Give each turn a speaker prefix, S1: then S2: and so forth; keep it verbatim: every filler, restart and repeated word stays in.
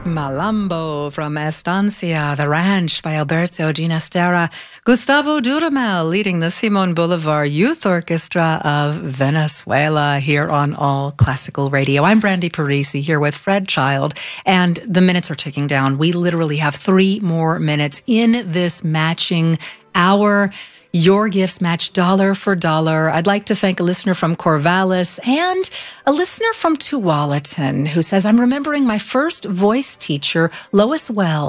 S1: Malambo from Estancia, The Ranch by Alberto Ginastera. Gustavo Dudamel leading the Simon Bolivar Youth Orchestra of Venezuela here on All Classical Radio. I'm Brandy Parisi here with Fred Child, and the minutes are ticking down. We literally have three more minutes in this matching hour. Your gifts match dollar for dollar. I'd like to thank a listener from Corvallis and a listener from Tualatin who says, I'm remembering my first voice teacher, Lois Wells.